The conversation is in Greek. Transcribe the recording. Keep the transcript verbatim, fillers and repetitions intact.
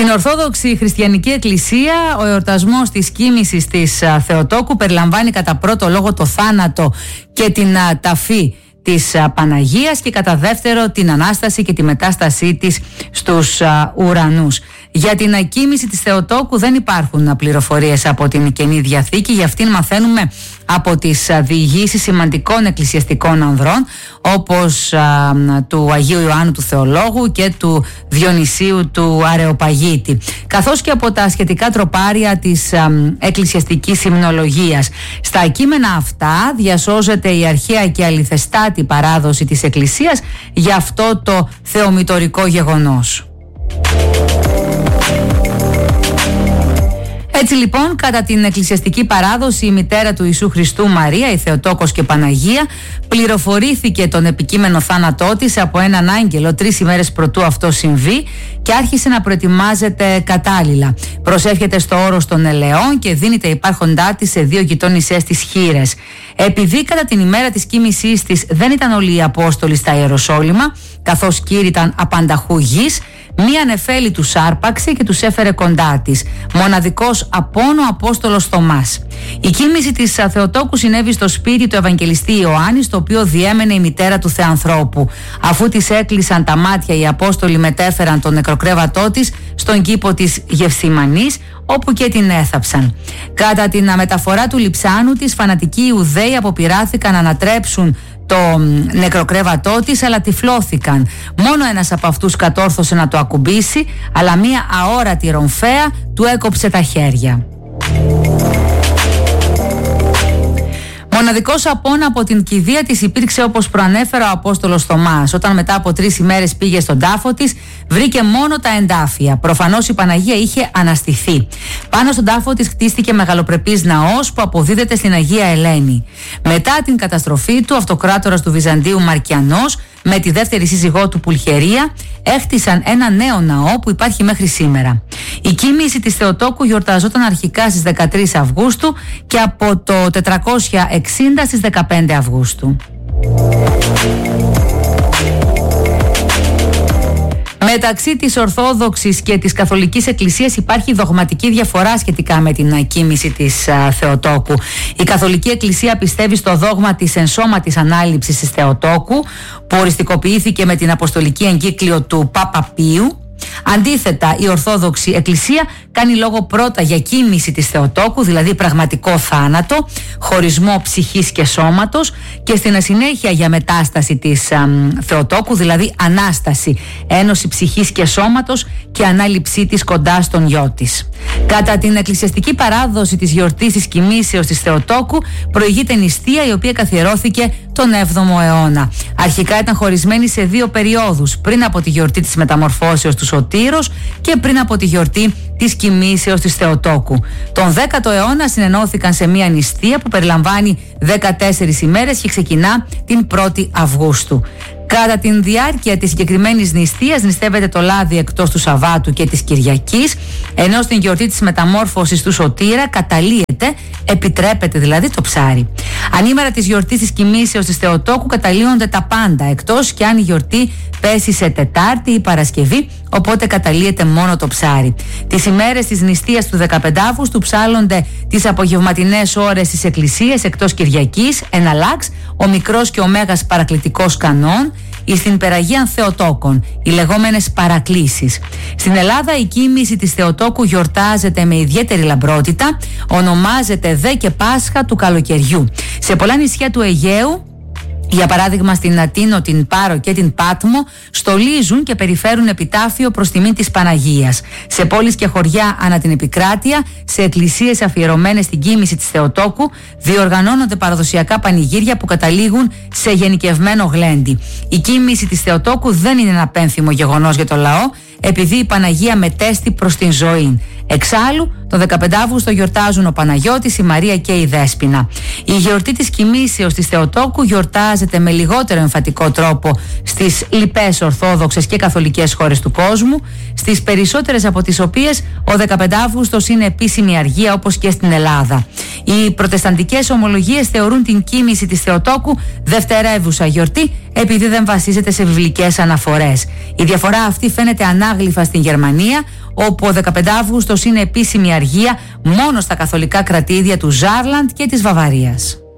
Στην Ορθόδοξη Χριστιανική Εκκλησία, ο εορτασμός της κοίμησης της α, Θεοτόκου περιλαμβάνει κατά πρώτο λόγο το θάνατο και την α, ταφή της α, Παναγίας και κατά δεύτερο την Ανάσταση και τη μετάστασή της στους α, ουρανούς. Για την ακοίμηση της Θεοτόκου δεν υπάρχουν πληροφορίες από την Καινή Διαθήκη, για αυτήν μαθαίνουμε από τις διηγήσεις σημαντικών εκκλησιαστικών ανδρών όπως α, του Αγίου Ιωάννου του Θεολόγου και του Διονυσίου του Αρεοπαγίτη, καθώς και από τα σχετικά τροπάρια της α, εκκλησιαστικής υμνολογίας. Στα κείμενα αυτά διασώζεται η αρχαία και αληθεστάτη παράδοση της Εκκλησίας για αυτό το θεομητορικό γεγονός. Έτσι λοιπόν, κατά την εκκλησιαστική παράδοση, η μητέρα του Ιησού Χριστού Μαρία, η Θεοτόκος και Παναγία, πληροφορήθηκε τον επικείμενο θάνατό της από έναν άγγελο τρεις ημέρες προτού αυτό συμβεί και άρχισε να προετοιμάζεται κατάλληλα. Προσεύχεται στο όρος των ελαιών και δίνει τα υπάρχοντά της σε δύο γειτόνισσές της χήρες. Επειδή κατά την ημέρα της κοίμησής της δεν ήταν όλοι οι Απόστολοι στα Ιεροσόλυμα, καθώς κήρυταν απανταχού γης, μία νεφέλη τους άρπαξε και τους έφερε κοντά της, μοναδικός απόν ο Απόστολος Θωμάς. Η κοίμηση της Θεοτόκου συνέβη στο σπίτι του Ευαγγελιστή Ιωάννη, στο οποίο διέμενε η μητέρα του Θεανθρώπου. Αφού της έκλεισαν τα μάτια, οι Απόστολοι μετέφεραν τον νεκροκρέβατό της στον κήπο της Γευθυμανής, όπου και την έθαψαν. Κατά την μεταφορά του λιψάνου της, φανατικοί Ιουδαίοι αποπειράθηκαν να ανατρέψουν το νεκροκρέβατό της, αλλά τυφλώθηκαν. Μόνο ένας από αυτούς κατόρθωσε να το ακουμπήσει, αλλά μία αόρατη ρομφαία του έκοψε τα χέρια. Μοναδικός απόν από την κηδεία της υπήρξε, όπως προανέφερα, ο Απόστολος Θωμάς. Όταν μετά από τρεις ημέρες πήγε στον τάφο της, βρήκε μόνο τα εντάφια. Προφανώς η Παναγία είχε αναστηθεί. Πάνω στον τάφο της χτίστηκε μεγαλοπρεπής ναός που αποδίδεται στην Αγία Ελένη. Μετά την καταστροφή του, αυτοκράτορας του Βυζαντίου Μαρκιανός με τη δεύτερη σύζυγό του Πουλχερία έχτισαν ένα νέο ναό που υπάρχει μέχρι σήμερα. Η κοίμηση της Θεοτόκου γιορταζόταν αρχικά στις δεκατρείς Αυγούστου και από το τετρακόσια εξήντα στις δεκαπέντε Αυγούστου. Μεταξύ της Ορθόδοξης και της Καθολικής Εκκλησίας υπάρχει δογματική διαφορά σχετικά με την ακοίμηση της α, Θεοτόκου. Η Καθολική Εκκλησία πιστεύει στο δόγμα της ενσώματης ανάληψης της Θεοτόκου, που οριστικοποιήθηκε με την Αποστολική Εγκύκλιο του Πάπα Πίου. Αντίθετα, η Ορθόδοξη Εκκλησία κάνει λόγο πρώτα για κοίμηση της Θεοτόκου, δηλαδή πραγματικό θάνατο, χωρισμό ψυχής και σώματος, και στην συνέχεια για μετάσταση της α, Θεοτόκου, δηλαδή Ανάσταση, ένωση ψυχής και σώματος και ανάληψή της κοντά στον γιο της. Κατά την εκκλησιαστική παράδοση της γιορτής της κοιμήσεως της Θεοτόκου προηγείται νηστεία, η οποία καθιερώθηκε τον έβδομο αιώνα. Αρχικά ήταν χωρισμένη σε δύο περιόδους, πριν από τη γιορτή της Μεταμορφώσεως του Σωτήρος και πριν από τη γιορτή της κοιμήσεως της Θεοτόκου. Τον δέκατο αιώνα συνενώθηκαν σε μία νηστεία που περιλαμβάνει δεκατέσσερις ημέρες και ξεκινά την πρώτη Αυγούστου. Κατά τη διάρκεια της συγκεκριμένης νηστείας νηστεύεται το λάδι εκτός του Σαββάτου και της Κυριακής, ενώ στην γιορτή της Μεταμόρφωσης του Σωτήρα καταλύεται, επιτρέπεται δηλαδή, το ψάρι. Ανήμερα της γιορτής της κοιμήσεως της Θεοτόκου καταλύονται τα πάντα, εκτός και αν η γιορτή πέσει σε Τετάρτη ή Παρασκευή, οπότε καταλύεται μόνο το ψάρι. Τις ημέρες της νηστείας του δεκαπέντε Αυγούστου ψάλλονται τις απογευματινές ώρες της Εκκλησίας εκτός Κυριακής, εναλλάξ ο μικρός και ο μέγας παρακλητικός κανόν, ή στην Περαγίαν Θεοτόκων, οι λεγόμενες παρακλήσεις. Στην Ελλάδα η κοίμηση της Θεοτόκου γιορτάζεται με ιδιαίτερη λαμπρότητα, ονομάζεται δε και Πάσχα του καλοκαιριού. Σε πολλά νησιά του Αιγαίου, για παράδειγμα στην Αττίνο, την Πάρο και την Πάτμο, στολίζουν και περιφέρουν επιτάφιο προς τιμή της Παναγίας. Σε πόλεις και χωριά ανά την επικράτεια, σε εκκλησίες αφιερωμένες στην κοίμηση της Θεοτόκου, διοργανώνονται παραδοσιακά πανηγύρια που καταλήγουν σε γενικευμένο γλέντι. Η κοίμηση της Θεοτόκου δεν είναι ένα πένθυμο γεγονός για το λαό, επειδή η Παναγία μετέστη προς την ζωή. Εξάλλου, το δεκαπέντε Αυγούστου γιορτάζουν ο Παναγιώτης, η Μαρία και η Δέσποινα. Η γιορτή της κοιμήσεως της Θεοτόκου γιορτάζεται με λιγότερο εμφατικό τρόπο στις λοιπές Ορθόδοξες και Καθολικές χώρες του κόσμου, στις περισσότερες από τις οποίες ο δεκαπέντε Αυγούστος είναι επίσημη αργία, όπως και στην Ελλάδα. Οι προτεσταντικές ομολογίες θεωρούν την κοίμηση της Θεοτόκου δευτερεύουσα γιορτή, επειδή δεν βασίζεται σε βιβλικές αναφορές. Η διαφορά αυτή φαίνεται ανάγλυφα στην Γερμανία, όπου ο δεκαπέντε Αυγούστος είναι επίσημη αργία μόνο στα καθολικά κρατήδια του Ζάρλαντ και της Βαβαρίας.